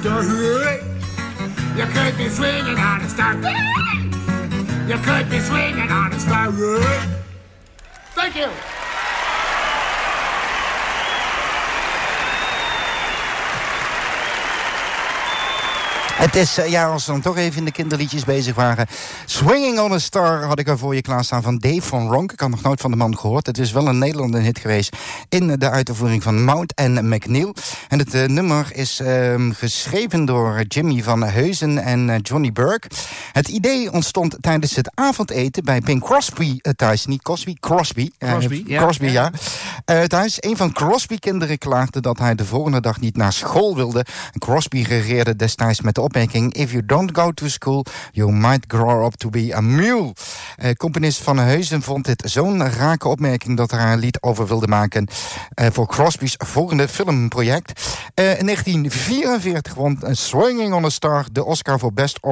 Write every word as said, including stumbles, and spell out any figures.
star. You could be swinging on a star. You could be swinging on a star. Thank you. Het is, ja, als we dan toch even in de kinderliedjes bezig waren. Swinging on a Star had ik er voor je klaarstaan van Dave Van Ronk. Ik had nog nooit van de man gehoord. Het is wel een Nederlander hit geweest in de uitvoering van Mount en McNeil. En het uh, nummer is uh, geschreven door Jimmy van Heusen en uh, Johnny Burke. Het idee ontstond tijdens het avondeten bij Bing Crosby uh, thuis. Niet Cosby, Crosby. Crosby, uh, ja. Crosby, ja. Uh, thuis. Een van Crosby kinderen klaagde dat hij de volgende dag niet naar school wilde. En Crosby reageerde destijds met de opmerking: If you don't go to school, you might grow up to be a mule. Uh, componist Van Heusen vond dit zo'n rake opmerking dat hij er een lied over wilde maken uh, voor Crosby's volgende filmproject. Uh, in negentien vierenveertig won Swinging on a Star de Oscar voor Best